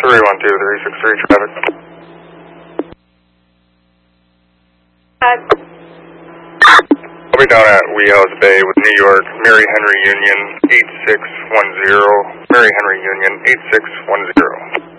312-363 traffic. I'll be down at Wehouse Bay with New York, Mary Henry Union 8610, Mary Henry Union 8610.